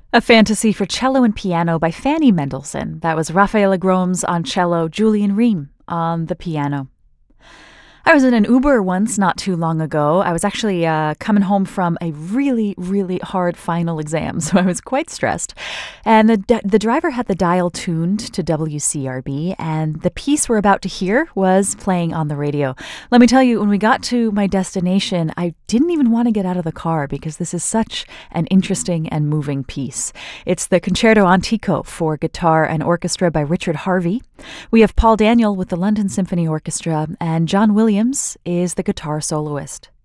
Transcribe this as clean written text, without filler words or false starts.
A Fantasy for Cello and Piano by Fanny Mendelssohn. That was Raffaele Groms on cello, Julian Ream on the piano. I was in an Uber once not too long ago. I was actually coming home from a really, really hard final exam, so I was quite stressed. And the driver had the dial tuned to WCRB, and the piece we're about to hear was playing on the radio. Let me tell you, when we got to my destination, I didn't even want to get out of the car because this is such an interesting and moving piece. It's the Concerto Antico for guitar and orchestra by Richard Harvey. We have Paul Daniel with the London Symphony Orchestra, and John Williams is the guitar soloist.